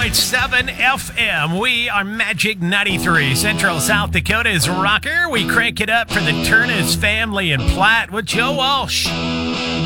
101.7 FM. We are Magic 93. Central South Dakota's rocker. We crank it up for the Turnus family in Platte with Joe Walsh.